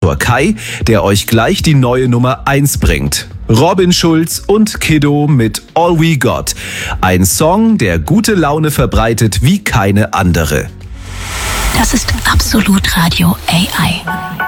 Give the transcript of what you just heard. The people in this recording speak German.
Moderator Kai, der euch gleich die neue Nummer 1 bringt. Robin Schulz und Kiddo mit All We Got. Ein Song, der gute Laune verbreitet wie keine andere. Das ist Absolut Radio AI.